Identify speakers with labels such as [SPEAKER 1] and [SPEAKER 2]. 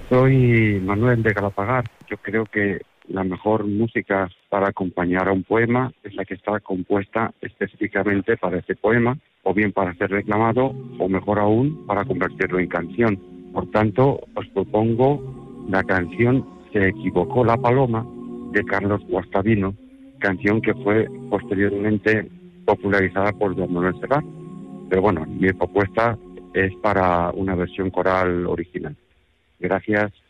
[SPEAKER 1] Soy Manuel de Galapagar. Yo creo que la mejor música para acompañar a un poema es la que está compuesta específicamente para ese poema, o bien para ser reclamado, o mejor aún, para convertirlo en canción. Por tanto, os propongo la canción Se equivocó la paloma, de Carlos Guastavino, canción que fue posteriormente popularizada por Don Manuel Serrat. Pero bueno, mi propuesta es para una versión coral original. Gracias.